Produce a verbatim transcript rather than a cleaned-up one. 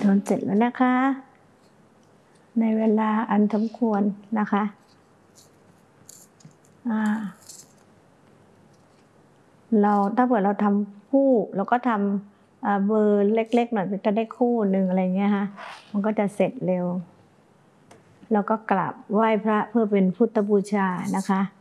นอนเสร็จแล้วนะคะในเวลาอันสมควรนะคะเราถ้าเผื่อเราทำคู่เราก็ทำเบอร์เล็กๆหน่อยจะได้คู่หนึ่งอะไรเงี้ยฮะมันก็จะเสร็จเร็วแล้วก็กราบไหว้พระเพื่อเป็นพุทธบูชานะคะ